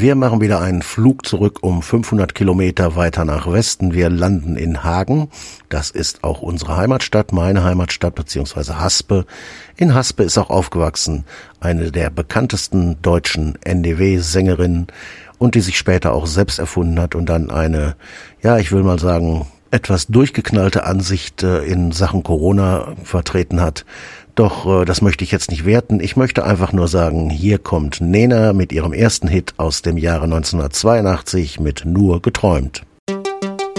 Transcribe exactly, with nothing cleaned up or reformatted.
Wir machen wieder einen Flug zurück um fünfhundert Kilometer weiter nach Westen. Wir landen in Hagen. Das ist auch unsere Heimatstadt, meine Heimatstadt beziehungsweise Haspe. In Haspe ist auch aufgewachsen eine der bekanntesten deutschen N D W-Sängerinnen und die sich später auch selbst erfunden hat und dann eine, ja, ich will mal sagen, etwas durchgeknallte Ansicht äh, in Sachen Corona vertreten hat. Doch äh, das möchte ich jetzt nicht werten. Ich möchte einfach nur sagen, hier kommt Nena mit ihrem ersten Hit aus dem Jahre neunzehnhundertzweiundachtzig mit Nur geträumt.